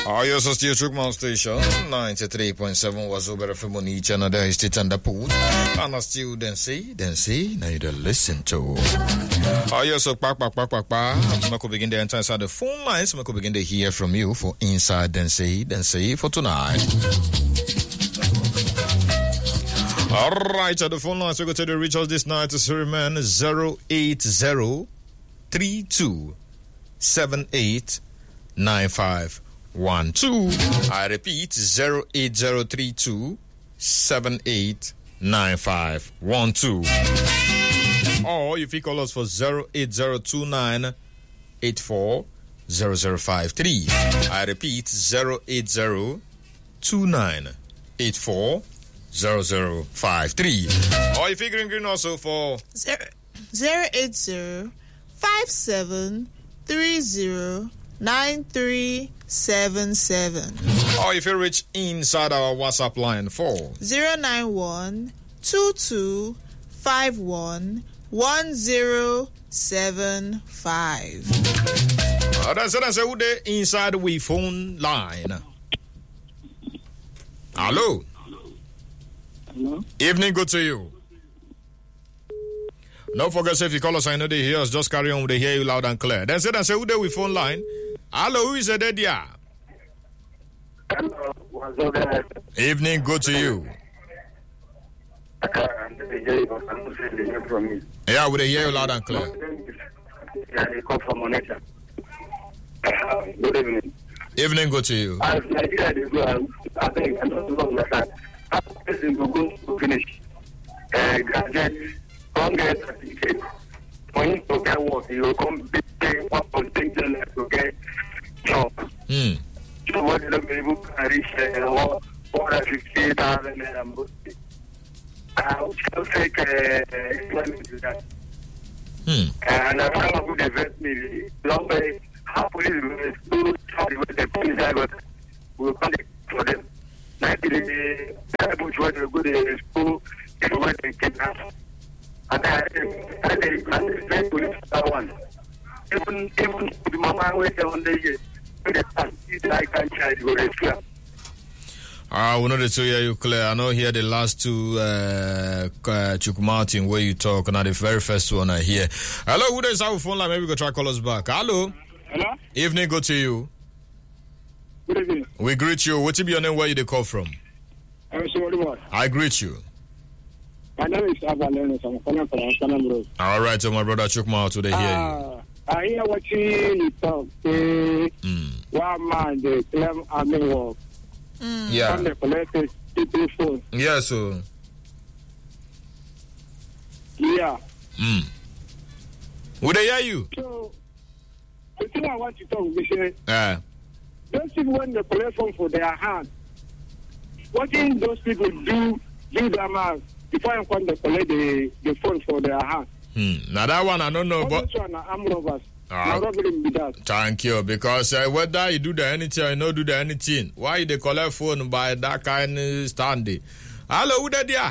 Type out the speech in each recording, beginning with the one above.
Are still Chukman Station 93.7 was over from on each another is it under pool. And I still then say, now you don't listen to. Are you so pa. I could begin to enter inside the phone lines. I could begin to hear from you for inside then say for tonight. Alright, at the phone lines, we go to the reach us this night to Siriman 08032789512. I repeat 08032789512. Or if you call us for 08029840053. I repeat 08029840053. Or if you're green also for 08057309377. Or if you reach inside our WhatsApp line for 09122511075. That's who they inside we phone line. Hello. Hello. Evening, good to you. Don't forget, if you call us, I know they hear us. Just carry on. They hear you loud and clear. Then say who they we phone line. Hello, who is it there? Hello. Evening, good to you. Yeah, we hear you loud and clear. Yeah, they come from Onitsha. Good evening. Evening, good to you. As Nigeria, they go, I think, I don't know that. After go to finish, graduate, come get certificate. When you get work, you come pay 1.6 million to get job. So what you don't be able to reach 450,000 naira. I will take employment to that. And I don't know who they vet me. Long way, how police will do the police I got will contact for them. 90 days, people try to go to school, everywhere they kidnap. And I think police are one. Even the mama wait on the year, I can't try to go rescue. We know the two hear you clear. I know here the last two Chuk Martin where you talk, and the very first one I hear. Hello, who is our phone line? Maybe we go try call us back. Hello. Hello. Evening, good to you. Good evening. We greet you. What be your name? Where you they call from? I'm sorry. I greet you. My name is Avalenus. I'm calling from Ashanam Road. All right, so my brother Chukma today hear you. I hear what you talk. One man, they claim I'm in work. Yeah. And they collected people's phone. Yeah, so. Yeah. Would they hear you? So, the thing I want to talk is, those people when they collect phone for their hand, what did those people do them out before they collect the phone for their hand? Now that one I don't know, but one arm robbers. That. Thank you, because whether you do the anything or you don't do the anything, why they collect phone by that kind of standing? Hello, who there?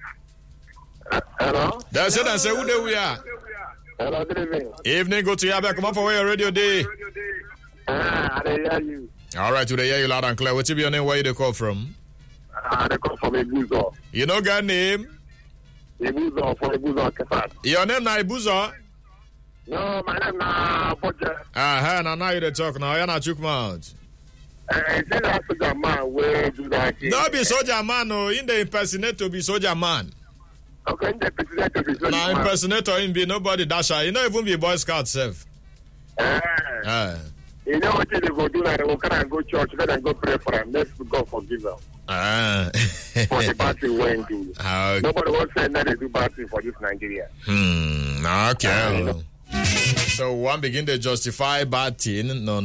Hello? That's it, I say who there we are. Hello, good evening. Evening, go to you. Come up for your radio day. I hear you. All right, today hear you loud and clear. What's your name? Where you they call from? They call from Ibuzo. You know guy name? Ibuzo, from Ibuzo, Kefat. Your name na Ibuzo? No, my name na Boja. Now you they talk now. You're not Chukma. Is it a soldier man where do that? No be soldier man, no. In the impersonate to be soldier man. Okay, in the impersonate to be soldier man. Now impersonator in be nobody dasher. You know even be Boy Scout self. You know what they go do? Like, they will come and go church, then and go pray for them. Let's go forgive them. For the bad thing when do. Nobody wants to say that they do bad thing for this Nigeria. Okay. So one begin to justify bad thing. No.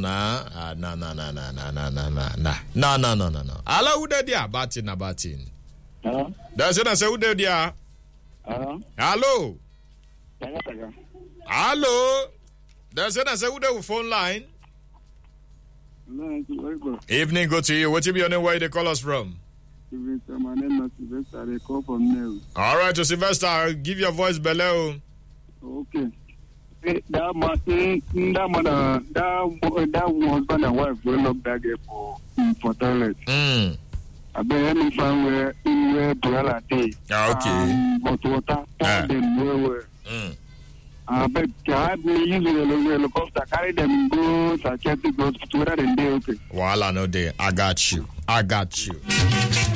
Hello, who there? Bad thing, na bad thing. That's it. I say who there? Hello. Hello. That's it. I say who there with phone line? Evening, good to you. What be your name? Where you call us from? Sylvester, my name is Sylvester. They call from Nel. All right, to Sylvester, give your voice below. Okay. that husband and wife will lock that girl for toilet. I bet any fan where Brella day. Okay. But water, them where. I bet God me using a helicopter, carry them go psychiatric hospital, and they okay. Well, I know they. I got you.